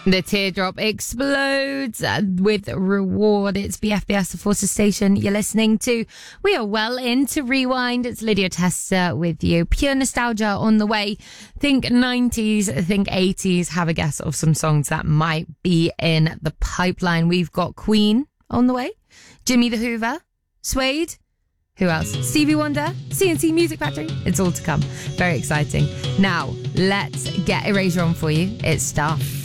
The teardrop explodes with Reward. It's BFBS, the Forces Station you're listening to. We are well into Rewind. It's Lydia Tester with you. Pure nostalgia on the way. Think 90s, think 80s. Have a guess of some songs that might be in the pipeline. We've got Queen on the way. Jimmy the Hoover. Suede. Who else? Stevie Wonder, CNC Music Factory. It's all to come. Very exciting. Now, let's get Erasure on for you. It's Stuff.